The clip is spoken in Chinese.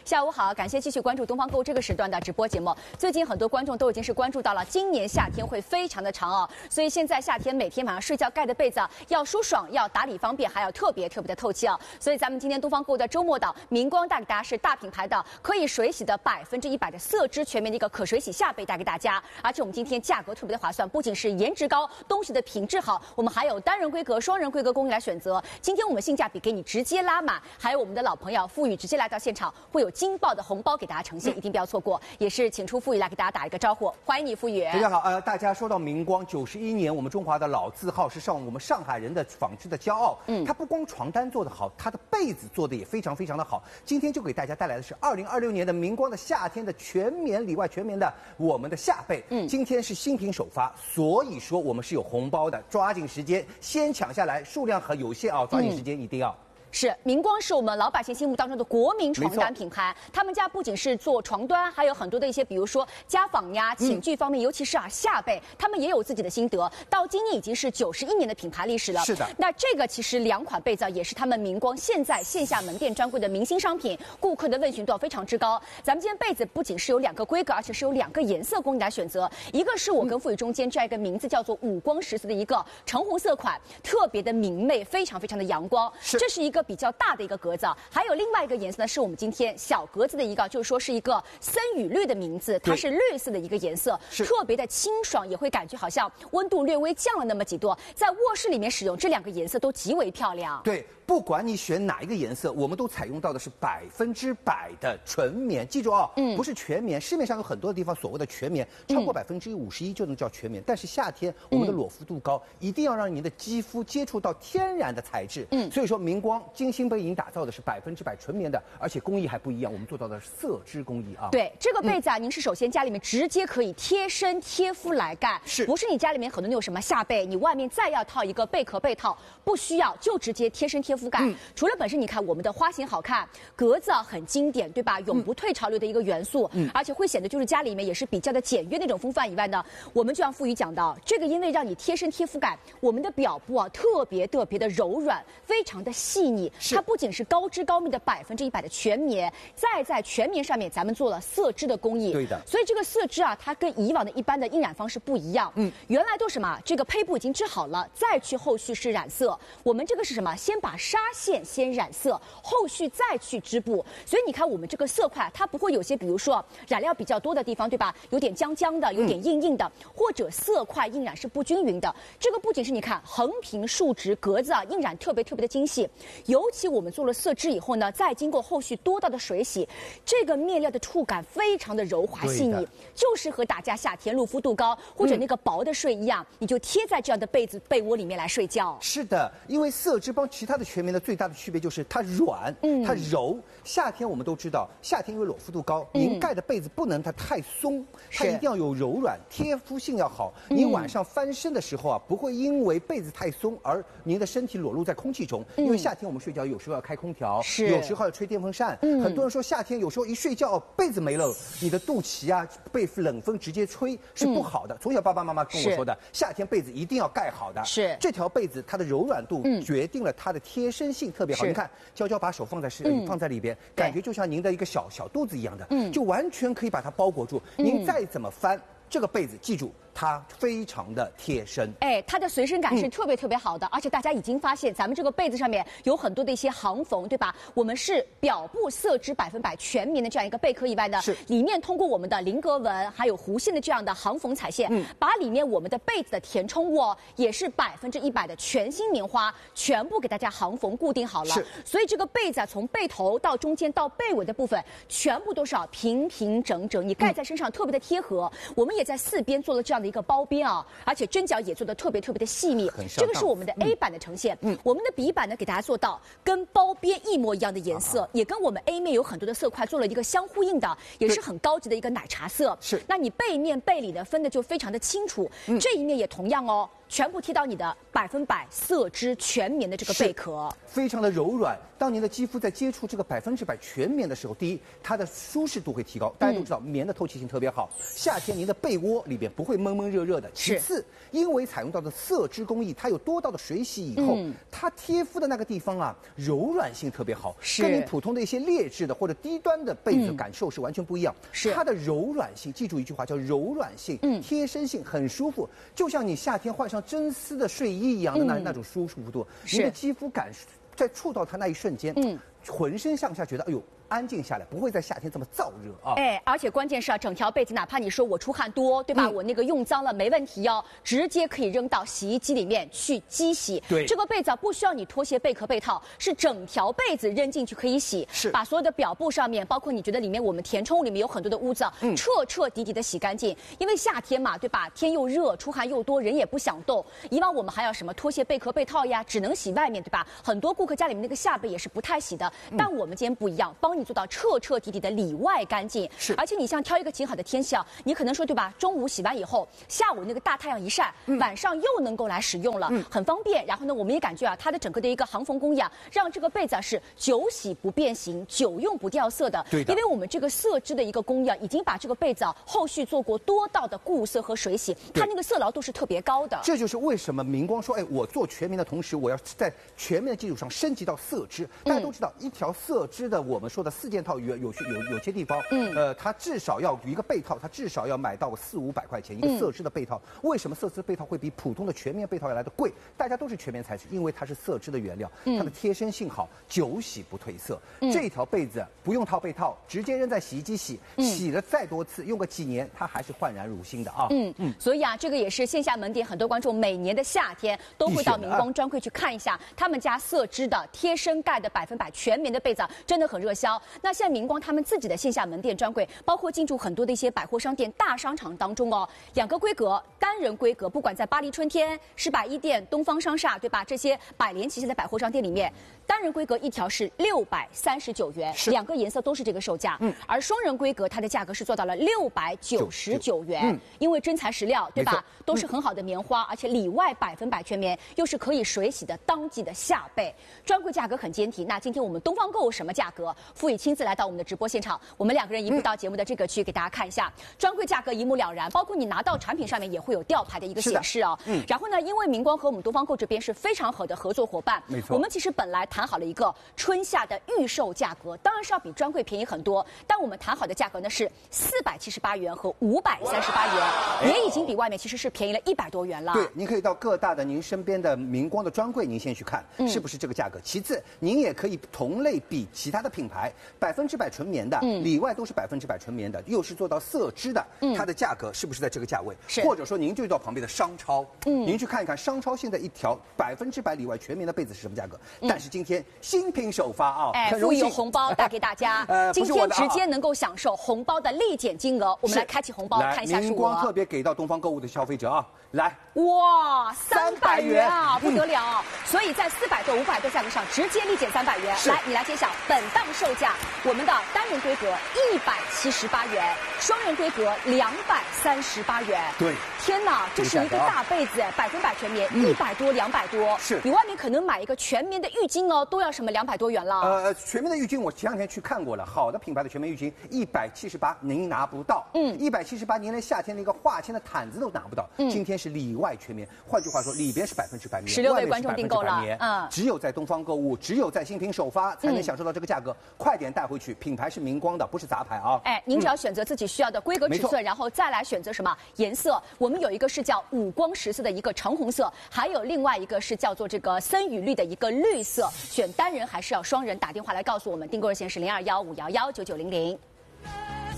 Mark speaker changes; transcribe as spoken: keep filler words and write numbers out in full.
Speaker 1: 下午好，感谢继续关注东方购物这个时段的直播节目。最近很多观众都已经是关注到了，今年夏天会非常的长哦，所以现在夏天每天晚上睡觉盖的被子要舒爽，要打理方便，还要特别特别的透气哦。所以咱们今天东方购物的周末档，明光带给大家是大品牌的可以水洗的百分之一百的色织全棉的一个可水洗夏被带给大家，而且我们今天价格特别的划算，不仅是颜值高，东西的品质好，我们还有单人规格、双人规格供你来选择。今天我们性价比给你直接拉满，还有我们的老朋友富宇直接来到现场，会有惊爆的红包给大家呈现，一定不要错过。也是请出富宇来给大家打一个招呼，欢迎你富宇。
Speaker 2: 大家好，呃，大家说到明光九十一年，我们中华的老字号是上我们上海人的纺织的骄傲。嗯，它不光床单做得好，它的被子做得也非常非常的好。今天就给大家带来的是二零二六年的明光的夏天的全棉里外全棉的我们的夏被。嗯，今天是新品首发，所以说我们是有红包的，抓紧时间先抢下来，数量很有限啊，抓紧时间一定要。嗯
Speaker 1: 是明光是我们老百姓心目当中的国民床单品牌，他们家不仅是做床单，还有很多的一些，比如说家纺呀、寝具方面，嗯、尤其是啊夏被，他们也有自己的心得。到今年已经是九十一年的品牌历史了。
Speaker 2: 是的。
Speaker 1: 那这个其实两款被子也是他们明光现在线下门店专柜的明星商品，顾客的问询度非常之高。咱们今天被子不仅是有两个规格，而且是有两个颜色供你来选择。一个是我跟富宇中间这样一个名字叫做五光十色的一个橙红色款，特别的明媚，非常非常的阳光。是。这是一个比较大的一个格子，还有另外一个颜色呢，是我们今天小格子的一个，就是说是一个森雨绿的名字，它是绿色的一个颜色，特别的清爽，也会感觉好像温度略微降了那么几度，在卧室里面使用这两个颜色都极为漂亮。
Speaker 2: 对。不管你选哪一个颜色，我们都采用到的是百分之百的纯棉。记住啊、哦，嗯，不是全棉。市面上有很多的地方所谓的全棉，超过百分之五十一就能叫全棉。但是夏天我们的裸肤度高，嗯、一定要让您的肌肤接触到天然的材质。嗯，所以说明光精心被营打造的是百分之百纯棉的，而且工艺还不一样，我们做到的是色织工艺啊。
Speaker 1: 对，这个被子啊，嗯、您是首先家里面直接可以贴身贴肤来盖，
Speaker 2: 是
Speaker 1: 不是你家里面可能有什么夏被，你外面再要套一个贝壳被套，不需要，就直接贴身贴肤盖。嗯、除了本身你看我们的花型好看，格子啊很经典，对吧？永不退潮流的一个元素，嗯，而且会显得就是家里面也是比较的简约那种风范以外呢，我们就像富宇讲到，这个因为让你贴身贴肤感，我们的表布啊特别特别的柔软，非常的细腻，它不仅是高织高密的百分之一百的全棉，再在全棉上面咱们做了色织的工艺，
Speaker 2: 对的，
Speaker 1: 所以这个色织啊，它跟以往的一般的印染方式不一样，嗯，原来都是什么？这个胚布已经织好了，再去后续是染色，我们这个是什么？先把纱线先染色，后续再去织布，所以你看我们这个色块，它不会有些，比如说染料比较多的地方，对吧？有点浆浆的，有点硬硬的，嗯、或者色块印染是不均匀的。这个不仅是你看横平竖直格子啊，印染特别特别的精细。尤其我们做了色织以后呢，再经过后续多道的水洗，这个面料的触感非常的柔滑细腻，就适合大家夏天露肤度高或者那个薄的睡衣啊，嗯、你就贴在这样的被子被窝里面来睡觉。
Speaker 2: 是的，因为色织帮其他的全棉的最大的区别就是它软，嗯，它柔。夏天我们都知道，夏天因为裸肤度高，嗯、您盖的被子不能它太松，它一定要有柔软，贴肤性要好。嗯、你晚上翻身的时候啊，不会因为被子太松而您的身体裸露在空气中。嗯、因为夏天我们睡觉有时候要开空调，
Speaker 1: 是
Speaker 2: 有时候要吹电风扇。嗯、很多人说夏天有时候一睡觉被子没了，你的肚脐啊被冷风直接吹是不好的。嗯、从小爸爸妈妈跟我说的，夏天被子一定要盖好的。是这条被子它的柔软度决定了它的贴身性特别好。你看，娇娇把手放在是、嗯、放在里边，感觉就像您的一个小小肚子一样的，嗯，就完全可以把它包裹住。嗯、您再怎么翻这个被子，记住。它非常的贴身，
Speaker 1: 哎，它的随身感是特别特别好的，嗯、而且大家已经发现，咱们这个被子上面有很多的一些行缝，对吧？我们是表布色织百分百全棉的这样一个贝壳以外呢，是里面通过我们的菱格纹还有弧线的这样的行缝彩线，嗯、把里面我们的被子的填充物哦，也是百分之一百的全新棉花，全部给大家行缝固定好了。是，所以这个被子啊，从被头到中间到被尾的部分，全部都是啊平平整整，你盖在身上特别的贴合。嗯、我们也在四边做了这样的一个包边啊，而且针脚也做的特别特别的细密，这个是我们的 A 版的呈现。嗯，我们的 B 版呢给大家做到跟包边一模一样的颜色，啊、也跟我们 A 面有很多的色块做了一个相呼应的，也是很高级的一个奶茶色。是，那你背面背里呢分的就非常的清楚，嗯、这一面也同样哦。全部贴到你的百分百色织全棉的这个贝壳，
Speaker 2: 非常的柔软。当当您的肌肤在接触这个百分之百全棉的时候，第一，它的舒适度会提高。大家都知道，棉的透气性特别好，夏天您的被窝里边不会闷闷热热的。其次，因为采用到的色织工艺，它有多道的水洗以后，嗯、它贴肤的那个地方啊，柔软性特别好，跟你普通的一些劣质的或者低端的被子感受是完全不一样。是、嗯、它的柔软性，记住一句话叫柔软性，嗯，贴身性很舒服，就像你夏天换上真丝的睡衣一样的那、嗯、那种舒服度，你的肌肤感在触到它那一瞬间，嗯，浑身上下觉得哎呦。安静下来，不会在夏天这么燥热啊！
Speaker 1: 哎，而且关键是啊，整条被子，哪怕你说我出汗多，对吧？嗯、我那个用脏了没问题哦，直接可以扔到洗衣机里面去机洗。对，这个被子啊，不需要你脱鞋贝壳被套，是整条被子扔进去可以洗，是把所有的表布上面，包括你觉得里面我们填充物里面有很多的污渍，嗯、彻彻底底的洗干净。因为夏天嘛，对吧？天又热，出汗又多，人也不想动。以往我们还要什么脱鞋贝壳被套呀，只能洗外面，对吧？很多顾客家里面那个下被也是不太洗的，嗯、但我们今天不一样，帮你做到彻彻底底的里外干净，是，而且你像挑一个挺好的天气啊，你可能说对吧？中午洗完以后，下午那个大太阳一晒，嗯、晚上又能够来使用了，嗯、很方便。然后呢，我们也感觉啊，它的整个的一个航缝工艺啊，让这个被子啊是久洗不变形、久用不掉色的。对的，因为我们这个色织的一个工艺啊，已经把这个被子啊后续做过多道的固色和水洗，它那个色牢度是特别高的。
Speaker 2: 这就是为什么明光说，哎，我做全棉的同时，我要在全棉的基础上升级到色织。大家都知道，嗯、一条色织的我们说的四件套有有有有些地方，嗯，呃，它至少要一个被套，它至少要买到四五百块钱一个色织的被套。嗯、为什么色织被套会比普通的全棉被套要来的贵？大家都是全棉材质，因为它是色织的原料，嗯、它的贴身性好，久洗不褪色。嗯、这条被子不用套被套，直接扔在洗衣机洗，嗯、洗了再多次，用个几年，它还是焕然如新的啊。
Speaker 1: 嗯嗯，所以啊，这个也是线下门店很多观众每年的夏天都会到明光专柜去看一下，他们家色织的贴身盖的百分百全棉的被子真的很热销。那现在明光他们自己的线下门店专柜，包括进驻很多的一些百货商店、大商场当中哦，两个规格，单人规格，不管在巴黎春天、世百一店、东方商厦，对吧？这些百联旗下的百货商店里面，单人规格一条是六百三十九元，两个颜色都是这个售价。嗯，而双人规格它的价格是做到了六百九十九元，嗯、因为真材实料，对吧？都是很好的棉花，而且里外百分百全棉，又是可以水洗的当季的夏被，专柜价格很坚挺。那今天我们东方购物什么价格？傅宇亲自来到我们的直播现场，我们两个人一步到节目的这个区给大家看一下，专柜价格一目了然，包括你拿到产品上面也会有吊牌的一个显示哦。嗯，然后呢，因为明光和我们东方购这边是非常好的合作伙伴，没错，我们其实本来谈好了一个春夏的预售价格，当然是要比专柜便宜很多，但我们谈好的价格呢是四百七十八元和五百三十八元，也已经比外面其实是便宜了一百多元了。
Speaker 2: 对，您可以到各大的您身边的明光的专柜，您先去看、嗯、是不是这个价格。其次，您也可以同类比其他的品牌，百分之百纯棉的，嗯、里外都是百分之百纯棉的，又是做到色织的，嗯、它的价格是不是在这个价位？是，或者说您就到旁边的商超，嗯，您去看一看商超现在一条百分之百里外全棉的被子是什么价格？嗯、但是今天新品首发啊，
Speaker 1: 哎，附有红包带给大家，呃，今天直接能够享受红包的立减金额。我们来开启红包，看一下数额。
Speaker 2: 明光特别给到东方购物的消费者啊，来，
Speaker 1: 哇，三百元啊，不得了！嗯、所以在四百多、五百多价格上直接立减三百元。来，你来揭晓本档售价，我们的单人规格一百七十八元，双人规格两百三十八元。
Speaker 2: 对，
Speaker 1: 天哪，这是一个大被子，百分百全棉，一百多、两百多。是，你外面可能买一个全棉的浴巾哦，都要什么两百多元了。
Speaker 2: 呃，全棉的浴巾我前两天去看过了，好的品牌的全棉浴巾一百七十八您拿不到，嗯，一百七十八您连夏天的一个化纤的毯子都拿不到。嗯，今天是里外全棉，换句话说，里边是百分之百棉，
Speaker 1: 十六位观众订购了，
Speaker 2: 嗯，只有在东方购物，只有在新品首发才能享受到这个价格，嗯、快点带回去，品牌是明光的，不是杂牌啊。
Speaker 1: 哎，您只要选择自己需要的规格尺寸，嗯、然后再来选择什么颜色。我们有一个是叫五光十色的一个橙红色，还有另外一个是叫做这个森雨绿的一个绿色。选单人还是要双人？打电话来告诉我们，订购热线是零二幺五幺幺九九零零。